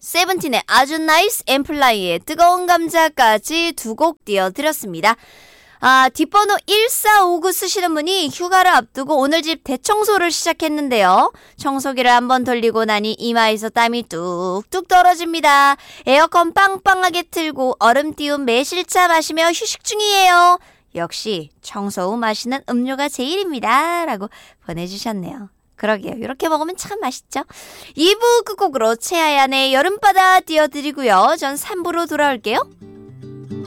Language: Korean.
세븐틴의 아주 나이스 앰플라이의 뜨거운 감자까지 두 곡 띄워드렸습니다. 뒷번호 1459 쓰시는 분이 휴가를 앞두고 오늘 집 대청소를 시작했는데요. 청소기를 한번 돌리고 나니 이마에서 땀이 뚝뚝 떨어집니다. 에어컨 빵빵하게 틀고 얼음 띄운 매실차 마시며 휴식 중이에요. 역시 청소 후 마시는 음료가 제일입니다. 라고 보내주셨네요. 그러게요. 이렇게 먹으면 참 맛있죠. 2부 끝곡으로 최하얀의 여름바다 띄워드리고요. 전 3부로 돌아올게요.